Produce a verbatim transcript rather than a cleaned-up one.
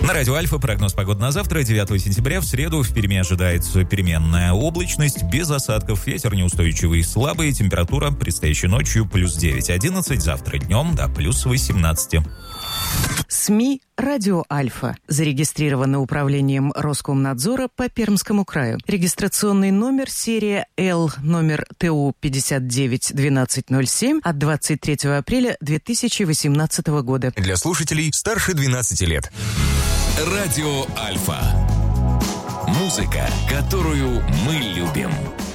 На радио Альфа прогноз погоды на завтра, девятого сентября. В среду в Перми ожидается переменная облачность, без осадков, ветер неустойчивый, слабый, температура предстоящей ночью плюс девять-одиннадцать, завтра днем до плюс восемнадцать. СМИ «Радио Альфа». Зарегистрировано управлением Роскомнадзора по Пермскому краю. Регистрационный номер серия Л, номер ТУ пятьдесят девять двенадцать ноль семь от двадцать третьего апреля две тысячи восемнадцатого года. Для слушателей старше двенадцати лет. Радио Альфа. Музыка, которую мы любим.